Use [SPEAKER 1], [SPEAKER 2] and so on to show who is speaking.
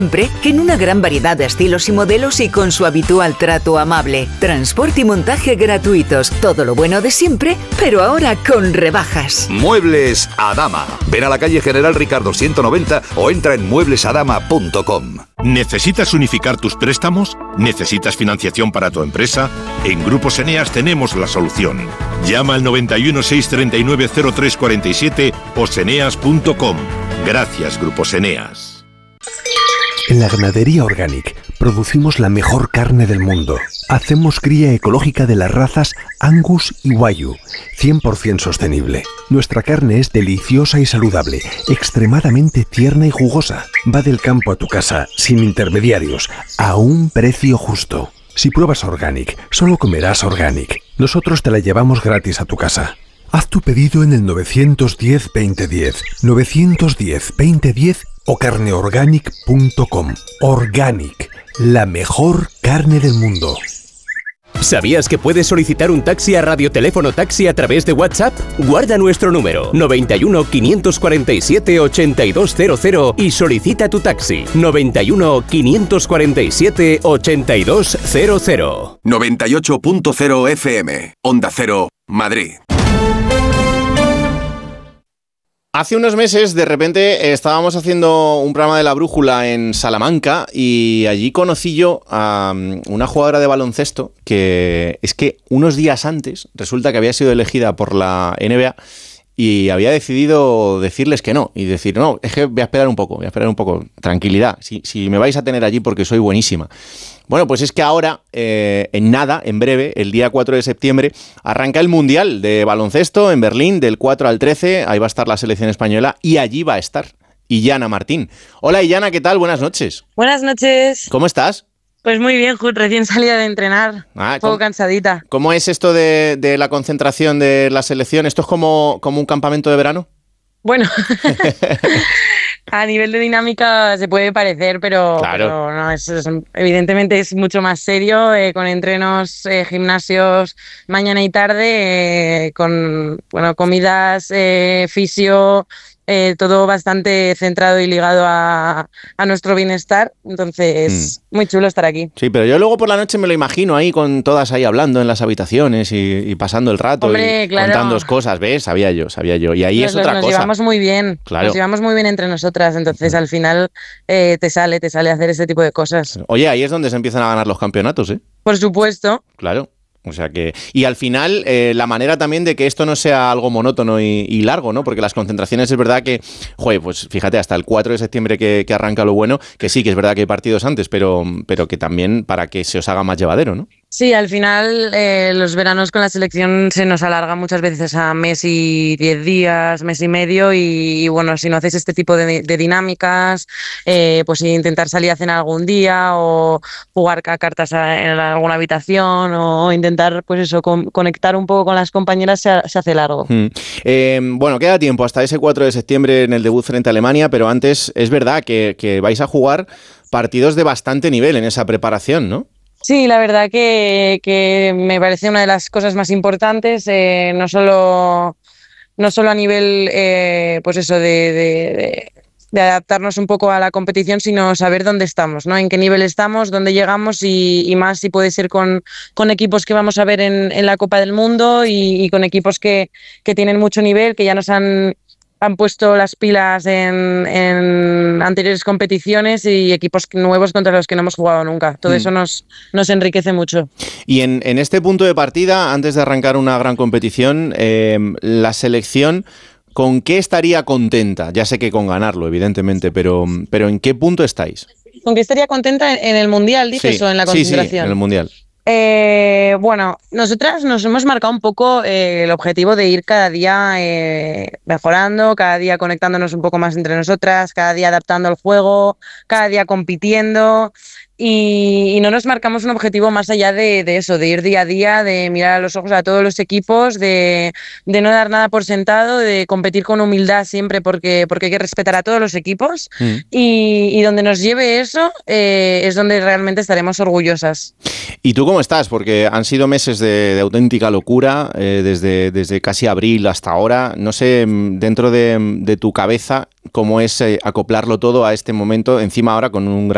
[SPEAKER 1] Siempre en una gran variedad de estilos y modelos y con su habitual trato amable. Transporte y montaje gratuitos. Todo lo bueno de siempre, pero ahora con rebajas.
[SPEAKER 2] Muebles Adama. Ven a la calle General Ricardo 190 o entra en mueblesadama.com.
[SPEAKER 3] ¿Necesitas unificar tus préstamos? ¿Necesitas financiación para tu empresa? En Grupos Eneas tenemos la solución. Llama al 91 639 0347 o seneas.com. Gracias, Grupos Eneas.
[SPEAKER 4] En la Ganadería Organic producimos la mejor carne del mundo. Hacemos cría ecológica de las razas Angus y Wagyu, 100% sostenible. Nuestra carne es deliciosa y saludable, extremadamente tierna y jugosa. Va del campo a tu casa, sin intermediarios, a un precio justo. Si pruebas Organic, solo comerás Organic. Nosotros te la llevamos gratis a tu casa. Haz tu pedido en el 910-2010, 910-2010 o carneorganic.com. Organic, la mejor carne del mundo.
[SPEAKER 5] ¿Sabías que puedes solicitar un taxi a Radioteléfono Taxi a través de WhatsApp? Guarda nuestro número 91 547 8200 y solicita tu taxi 91 547 8200.
[SPEAKER 6] 98.0 FM, Onda Cero, Madrid.
[SPEAKER 7] Hace unos meses, de repente, estábamos haciendo un programa de La Brújula en Salamanca y allí conocí yo a una jugadora de baloncesto que es que unos días antes resulta que había sido elegida por la NBA y había decidido decirles que no y decir, no, es que voy a esperar un poco, tranquilidad, si me vais a tener allí porque soy buenísima. Bueno, pues es que ahora, en breve, el día 4 de septiembre, arranca el Mundial de Baloncesto en Berlín, del 4 al 13, ahí va a estar la selección española y allí va a estar Illana Martín. Hola Illana, ¿qué tal? Buenas noches.
[SPEAKER 8] Buenas noches.
[SPEAKER 7] ¿Cómo estás?
[SPEAKER 8] Pues muy bien, recién salida de entrenar, un poco cansadita.
[SPEAKER 7] ¿Cómo es esto de la concentración de la selección? ¿Esto es como un campamento de verano?
[SPEAKER 8] Bueno, a nivel de dinámica se puede parecer, pero,
[SPEAKER 7] claro.
[SPEAKER 8] pero no, evidentemente es mucho más serio, con entrenos, gimnasios mañana y tarde, con comidas, fisio, todo bastante centrado y ligado a nuestro bienestar. Entonces, muy chulo estar aquí.
[SPEAKER 7] Sí, pero yo luego por la noche me lo imagino ahí con todas ahí hablando en las habitaciones y pasando el rato.
[SPEAKER 8] Hombre,
[SPEAKER 7] y
[SPEAKER 8] claro,
[SPEAKER 7] contando cosas, ¿ves? Sabía yo. Y ahí es otra cosa.
[SPEAKER 8] Nos llevamos muy bien,
[SPEAKER 7] claro.
[SPEAKER 8] Nos llevamos muy bien entre nosotras, entonces al final te sale hacer ese tipo de cosas.
[SPEAKER 7] Oye, ahí es donde se empiezan a ganar los campeonatos, ¿eh?
[SPEAKER 8] Por supuesto.
[SPEAKER 7] Claro. O sea que... Y al final, la manera también de que esto no sea algo monótono y largo, ¿no? Porque las concentraciones es verdad que... Joder, pues fíjate, hasta el 4 de septiembre que arranca lo bueno, que sí, que es verdad que hay partidos antes, pero que también para que se os haga más llevadero, ¿no?
[SPEAKER 8] Sí, al final los veranos con la selección se nos alargan muchas veces a mes y 10 días, mes y medio y bueno, si no haces este tipo de dinámicas, pues intentar salir a cenar algún día o jugar a cartas en alguna habitación o intentar pues eso, conectar un poco con las compañeras se hace largo.
[SPEAKER 7] Bueno, queda tiempo hasta ese 4 de septiembre en el debut frente a Alemania, pero antes es verdad que vais a jugar partidos de bastante nivel en esa preparación, ¿no?
[SPEAKER 8] Sí, la verdad que me parece una de las cosas más importantes, no solo a nivel pues eso de adaptarnos un poco a la competición, sino saber dónde estamos, ¿no? En qué nivel estamos, dónde llegamos y más si puede ser con equipos que vamos a ver en la Copa del Mundo y con equipos que tienen mucho nivel, que ya nos han puesto las pilas en anteriores competiciones y equipos nuevos contra los que no hemos jugado nunca. Todo eso nos enriquece mucho.
[SPEAKER 7] Y en este punto de partida, antes de arrancar una gran competición, la selección, ¿con qué estaría contenta? Ya sé que con ganarlo, evidentemente, pero ¿en qué punto estáis?
[SPEAKER 8] ¿Con qué estaría contenta en el Mundial, dices, o en la concentración?
[SPEAKER 7] Sí, en el Mundial.
[SPEAKER 8] Bueno, nosotras nos hemos marcado un poco el objetivo de ir cada día mejorando, cada día conectándonos un poco más entre nosotras, cada día adaptando el juego, cada día compitiendo y no nos marcamos un objetivo más allá de eso, de ir día a día, de mirar a los ojos a todos los equipos, de no dar nada por sentado, de competir con humildad siempre porque hay que respetar a todos los equipos y donde nos lleve eso es donde realmente estaremos orgullosas.
[SPEAKER 7] ¿Y tú cómo estás? Porque han sido meses de auténtica locura, desde casi abril hasta ahora. No sé, dentro de tu cabeza, cómo es acoplarlo todo a este momento, encima ahora con un gran